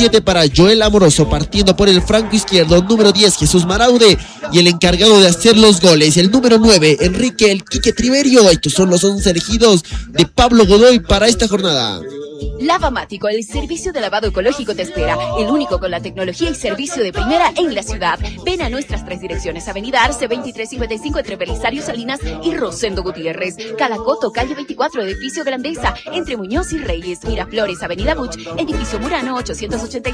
7 para Joel Amoroso, partiendo por el franco izquierdo, número 10 Jesús Maraude, y el encargado de hacer los goles, el número 9 Enrique El Quique Triverio. Estos son los 11 elegidos de Pablo Godoy para esta jornada. Lavamático, el servicio de lavado ecológico te espera, el único con la tecnología y servicio de primera en la ciudad. Ven a nuestras 3 direcciones: Avenida Arce 2355 entre Belisario Salinas y Rosendo Gutiérrez, Calacoto, calle 24, edificio Grandeza, entre Muñoz y Reyes, Miraflores, Avenida Buch, edificio Murano 886.